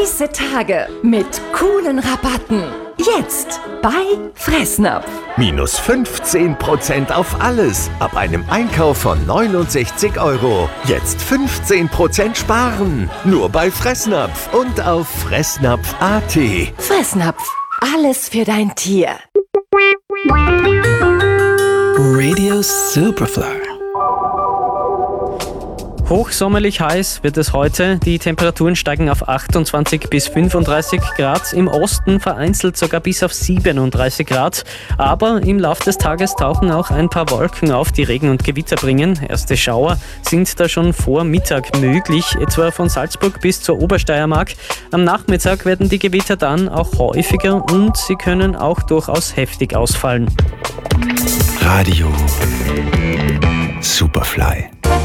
Heiße Tage mit coolen Rabatten. Jetzt bei Fressnapf. Minus 15% auf alles. Ab einem Einkauf von 69 €. Jetzt 15% sparen. Nur bei Fressnapf und auf fressnapf.at. Fressnapf. Alles für dein Tier. Radio Superfly. Hochsommerlich heiß wird es heute. Die Temperaturen steigen auf 28 bis 35 Grad. Im Osten vereinzelt sogar bis auf 37 Grad. Aber im Laufe des Tages tauchen auch ein paar Wolken auf, die Regen und Gewitter bringen. Erste Schauer sind da schon vor Mittag möglich, etwa von Salzburg bis zur Obersteiermark. Am Nachmittag werden die Gewitter dann auch häufiger und sie können auch durchaus heftig ausfallen. Radio Superfly.